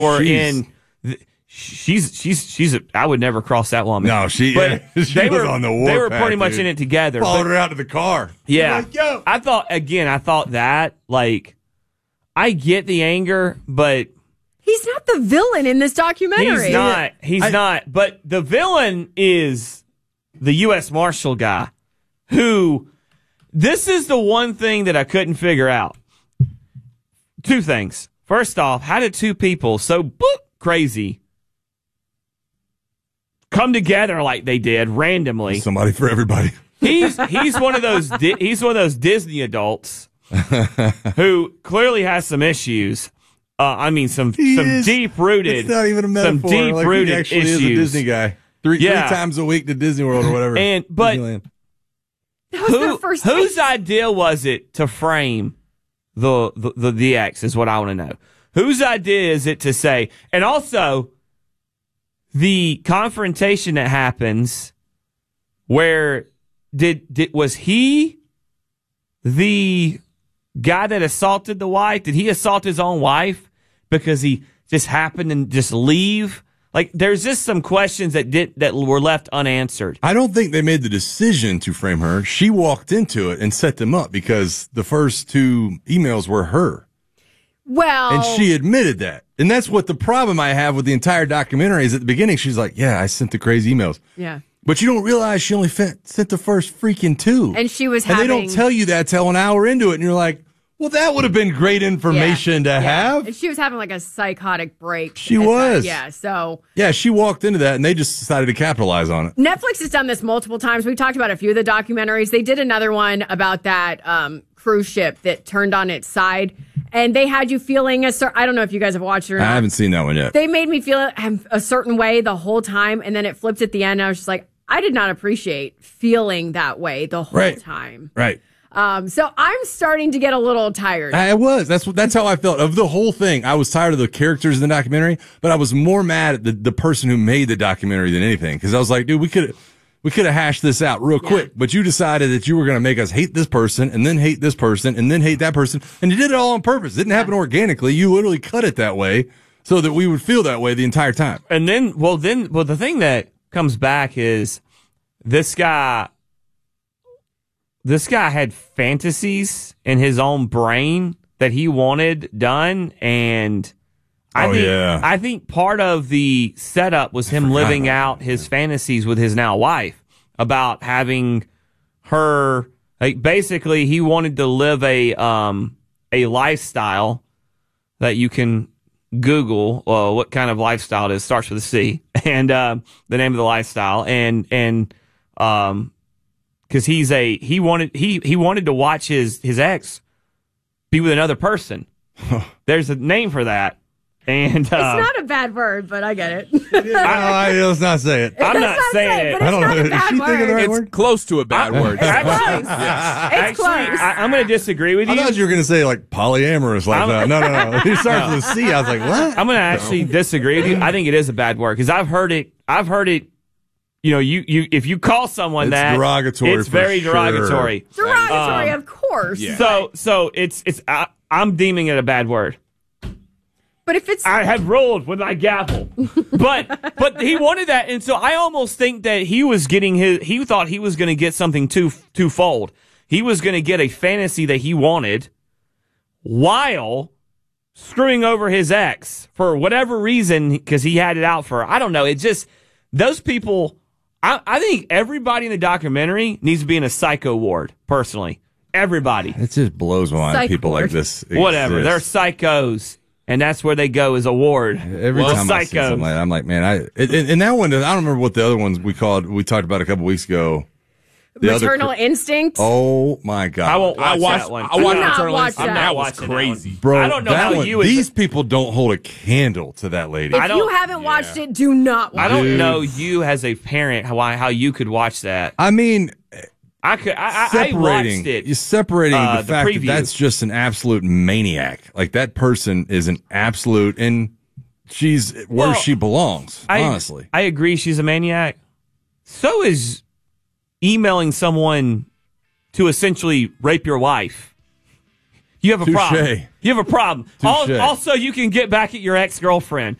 or she's I would never cross that woman. No, she was on the warpath. They were pretty much in it together. Followed her out to the car. Yeah. Like, yo. I thought that, like, I get the anger, but he's not the villain in this documentary. He's not. But the villain is the U.S. Marshal guy who, this is the one thing that I couldn't figure out. Two things. First off, how did two people so crazy come together like they did randomly? Somebody for everybody. He's one of those Disney adults who clearly has some issues. Some deep rooted. It's not even a metaphor. Some deep rooted actually issues. Is a Disney guy. Three times a week to Disney World or whatever. But that was their first whose date. idea was it to frame the ex? Is what I want to know. Whose idea is it to say? And also, the confrontation that happens, where was he the guy that assaulted the wife? Did he assault his own wife because he just happened to just leave? Like, there's just some questions that were left unanswered. I don't think they made the decision to frame her. She walked into it and set them up because the first two emails were her. Well, and she admitted that. And that's what the problem I have with the entire documentary is at the beginning, she's like, yeah, I sent the crazy emails. Yeah. But you don't realize she only sent the first freaking two. And she was and they don't tell you that till an hour into it. And you're like, well, that would have been great information to have. And she was having like a psychotic break. She was. So. Yeah, she walked into that and they just decided to capitalize on it. Netflix has done this multiple times. We talked about a few of the documentaries. They did another one about that cruise ship that turned on its side. And they had you feeling I don't know if you guys have watched it or not. I haven't seen that one yet. They made me feel a certain way the whole time. And then it flipped at the end. And I was just like, I did not appreciate feeling that way the whole time. Right. So I'm starting to get a little tired. I was. That's how I felt of the whole thing. I was tired of the characters in the documentary, but I was more mad at the person who made the documentary than anything. Because I was like, dude, we could have hashed this out real quick, but you decided that you were going to make us hate this person and then hate this person and then hate that person. And you did it all on purpose. It didn't happen organically. You literally cut it that way so that we would feel that way the entire time. And then the thing that comes back is this guy had fantasies in his own brain that he wanted done, and I think part of the setup was him living out his fantasies with his now wife about having her. Like, basically, he wanted to live a lifestyle that you can Google what kind of lifestyle it is. Starts with a C, and the name of the lifestyle, and because he wanted to watch his ex be with another person. There's a name for that. And it's not a bad word, but I get it. Let's not say it. I'm not saying it. But it's not a bad word. It's close to a bad word. It's close. I'm going to disagree with you. I thought you were going to say like polyamorous lifestyle. No. It starts with a C. I was like, what? I'm going to actually disagree with you. I think it is a bad word because I've heard it. You know, you if you call someone it's that, derogatory. It's very derogatory. Derogatory, of course. Yeah. So it's I'm deeming it a bad word. But if it's, I had rolled with my gavel, but he wanted that, and so I almost think that he was getting he thought he was going to get something twofold. He was going to get a fantasy that he wanted, while screwing over his ex for whatever reason because he had it out for her. I don't know. It just those people. I think everybody in the documentary needs to be in a psycho ward. Personally, everybody. It just blows my mind. People like this. Whatever, they're psychos. And that's where they go as a ward. Every time I see something like that, I'm like, man, and that one, I don't remember what the other ones we talked about a couple weeks ago. Maternal Instinct. Oh my God! I won't watch that one. I watched Maternal watch Instinct. that. That was crazy, bro. I don't know how you. These people don't hold a candle to that lady. If you haven't watched it, do not watch it. I don't know you as a parent how you could watch that. I mean. I watched it. You're separating the fact preview. that that's just an absolute maniac. Like, that person is an absolute, and she's where she belongs, honestly. I agree she's a maniac. So is emailing someone to essentially rape your wife. You have a Touche. problem. You have a problem. Touche. Also, you can get back at your ex-girlfriend.